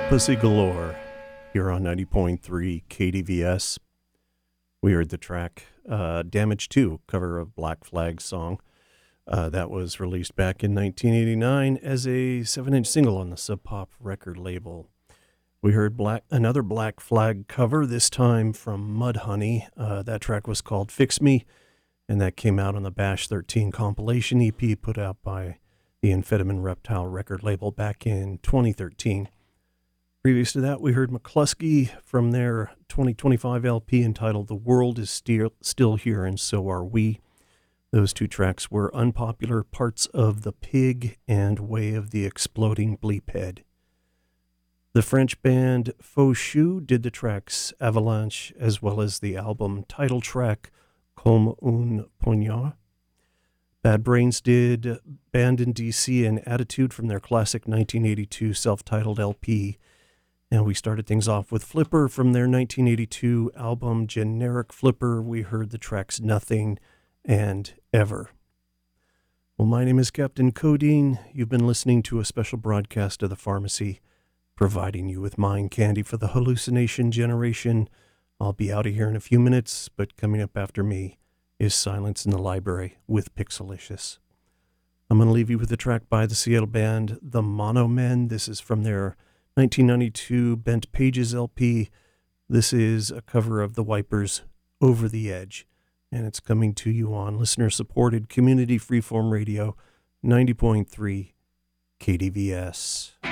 Pussy Galore here on 90.3 KDVS. We heard the track Damage 2, cover of Black Flag's song. That was released back in 1989 as a 7-inch single on the Sub Pop record label. We heard another Black Flag cover, this time from Mudhoney. That track was called Fix Me, and that came out on the Bash 13 compilation EP put out by the Amphetamine Reptile record label back in 2013. Previous to that, we heard McCluskey from their 2025 LP entitled The World is Still Here and So Are We. Those two tracks were Unpopular Parts of the Pig and Way of the Exploding Bleephead. The French band Faux Shoe did the tracks Avalanche as well as the album title track Comme un Poignard. Bad Brains did Band in DC and Attitude from their classic 1982 self-titled LP. And we started things off with Flipper from their 1982 album Generic Flipper. We heard the tracks Nothing and Ever. Well, my name is Captain Codeine. You've been listening to a special broadcast of the pharmacy, providing you with mind candy for the hallucination generation. I'll be out of here in a few minutes, but coming up after me is Silence in the Library with Pixelicious. I'm going to leave you with a track by the Seattle band The Mono Men. This is from their 1992 Bent Pages LP. This is a cover of The Wipers' Over the Edge, and it's coming to you on listener-supported community freeform radio, 90.3 KDVS.